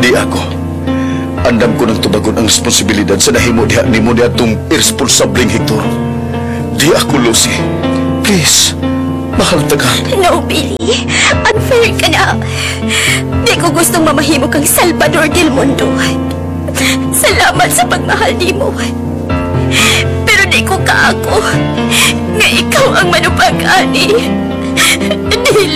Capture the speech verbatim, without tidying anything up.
Di ako. Andam ko ng tubagon ang responsibilidad sa nahimo diha ni mo diha itong irresponsableng Hector. Di ako, Lucy. Please, mahal ta ka. No, Billy. Unfair ka na. Di ko gustong mamahimo kang Salvador del Mundo. Salamat sa pagmahal ni mo. Pero di ko kaako nga ikaw ang manupag-ani. Dili.